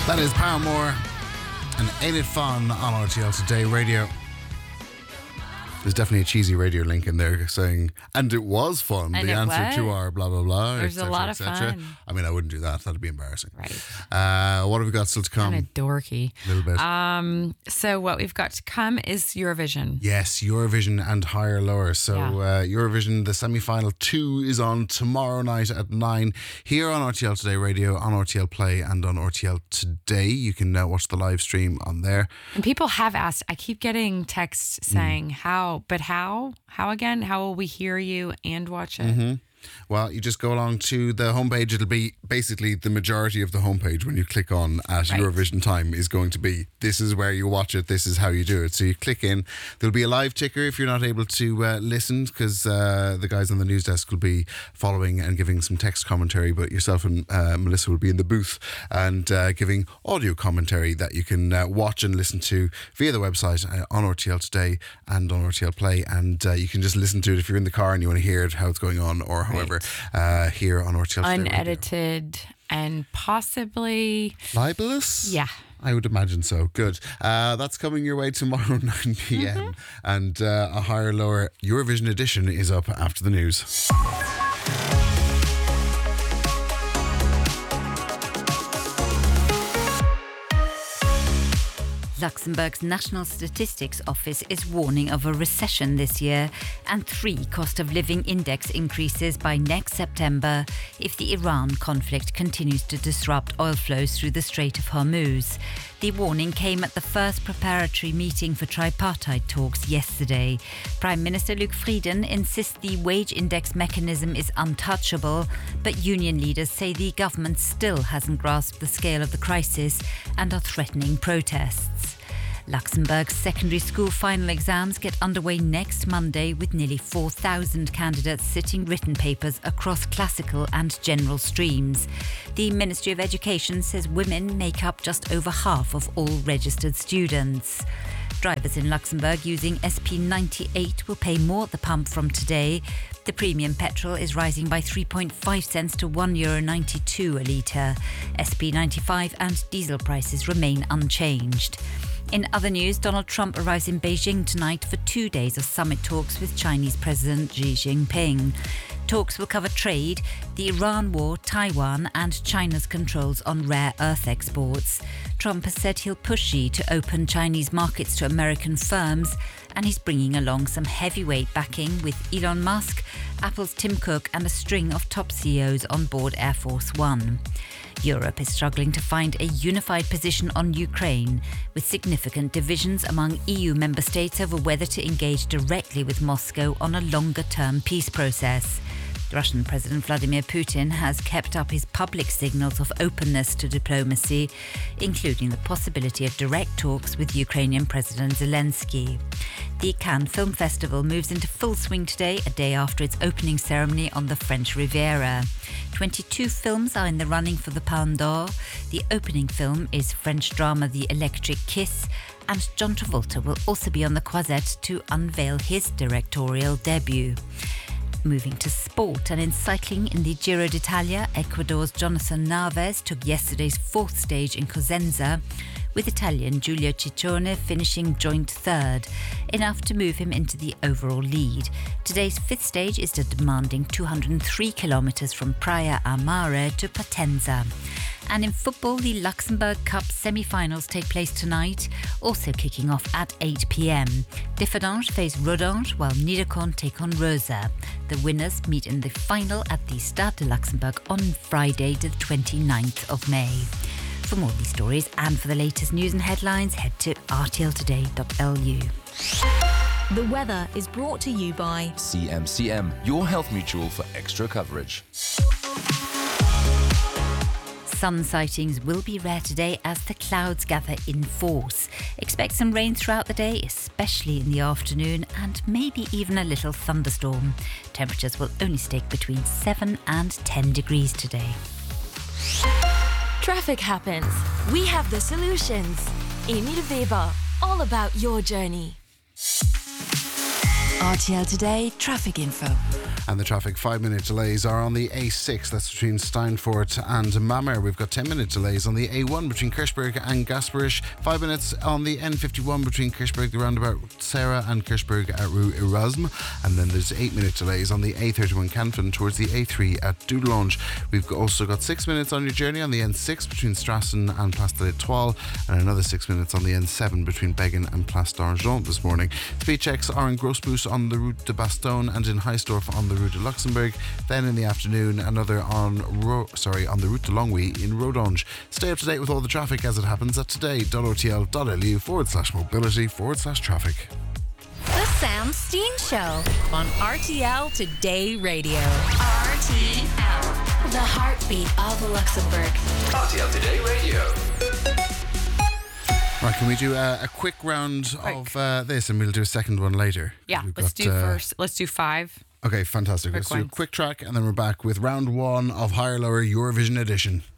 That is Paramore and Ain't It Fun on RTL Today Radio. There's definitely a cheesy radio link in there saying, and it was fun. And the answer was. to our blah, blah, blah. There's a lot of fun. I mean, I wouldn't do that. That'd be embarrassing. Right. What have we got still to come? Kind of dorky. A little bit. So what we've got to come is Eurovision. Yes, Eurovision and Higher Lower. So Eurovision, the semi-final 2 is on tomorrow night at 9 here on RTL Today Radio, on RTL Play and on RTL Today. You can watch the live stream on there. And people have asked, I keep getting texts saying, how again? How will we hear you and watch it? Mm-hmm. Well, you just go along to the homepage. It'll be basically the majority of the homepage when you click on at Eurovision time is going to be, this is where you watch it, this is how you do it. So you click in. There'll be a live ticker if you're not able to listen, because the guys on the news desk will be following and giving some text commentary, but yourself and Melissa will be in the booth and giving audio commentary that you can watch and listen to via the website on RTL Today and on RTL Play, and you can just listen to it if you're in the car and you want to hear it, how it's going on, or however, here on RTL Today Unedited and possibly libelous? Yeah. I would imagine so. Good. That's coming your way tomorrow, 9 p.m. And a Higher Lower Eurovision edition is up after the news. Luxembourg's National Statistics Office is warning of a recession this year and 3 cost of living index increases by next September if the Iran conflict continues to disrupt oil flows through the Strait of Hormuz. The warning came at the first preparatory meeting for tripartite talks yesterday. Prime Minister Luc Frieden insists the wage index mechanism is untouchable, but union leaders say the government still hasn't grasped the scale of the crisis and are threatening protests. Luxembourg's secondary school final exams get underway next Monday with nearly 4,000 candidates sitting written papers across classical and general streams. The Ministry of Education says women make up just over half of all registered students. Drivers in Luxembourg using SP98 will pay more at the pump from today. The premium petrol is rising by 3.5 cents to €1.92 a litre. SP95 and diesel prices remain unchanged. In other news, Donald Trump arrives in Beijing tonight for 2 days of summit talks with Chinese President Xi Jinping. Talks will cover trade, the Iran war, Taiwan and China's controls on rare earth exports. Trump has said he'll push Xi to open Chinese markets to American firms, and he's bringing along some heavyweight backing with Elon Musk, Apple's Tim Cook and a string of top CEOs on board Air Force One. Europe is struggling to find a unified position on Ukraine, with significant divisions among EU member states over whether to engage directly with Moscow on a longer-term peace process. Russian President Vladimir Putin has kept up his public signals of openness to diplomacy, including the possibility of direct talks with Ukrainian President Zelensky. The Cannes Film Festival moves into full swing today, a day after its opening ceremony on the French Riviera. 22 films are in the running for the Palme d'Or. The opening film is French drama The Electric Kiss, and John Travolta will also be on the Croisette to unveil his directorial debut. Moving to sport, and in cycling in the Giro d'Italia, Ecuador's Jonathan Naves took yesterday's 4th stage in Cosenza, with Italian Giulio Ciccone finishing joint 3rd, enough to move him into the overall lead. Today's 5th stage is the demanding 203 kilometres from Praia a Mare to Potenza. And in football, the Luxembourg Cup semi-finals take place tonight, also kicking off at 8 p.m. Differdange face Rodange, while Niederkorn take on Rosa. The winners meet in the final at the Stade de Luxembourg on Friday, the 29th of May. For more of these stories and for the latest news and headlines, head to rtltoday.lu. The weather is brought to you by CMCM, your health mutual for extra coverage. Sun sightings will be rare today as the clouds gather in force. Expect some rain throughout the day, especially in the afternoon, and maybe even a little thunderstorm. Temperatures will only stick between 7 and 10 degrees today. Traffic happens. We have the solutions. Emil Weber, all about your journey. RTL Today traffic info. And the traffic 5-minute delays are on the A6, that's between Steinfort and Mamer. We've got 10-minute delays on the A1 between Kirchberg and Gasperish. 5 minutes on the N51 between Kirchberg, the roundabout Sarah, and Kirchberg at Rue Erasme. And then there's 8-minute delays on the A31 Canfin towards the A3 at Dudelange. We've also got 6 minutes on your journey on the N6 between Strassen and Place de l'Etoile, and another 6 minutes on the N7 between Beggin and Place d'Argent this morning. Speed checks are in Grossbus on the Route de Bastogne and in Heisdorf on the Rue de Luxembourg. Then in the afternoon, another on the Route de Longwy in Rodange. Stay up to date with all the traffic as it happens at today.otl.lu/mobility/traffic. The Sam Steen Show on RTL Today Radio. RTL, the heartbeat of Luxembourg. RTL Today Radio. Right, can we do a quick round of this, and we'll do a second one later? Yeah, We've let's got, do first. Let's do 5. Okay, fantastic. Let's do a ones. quick track, and then we're back with round 1 of Higher Lower Eurovision Edition.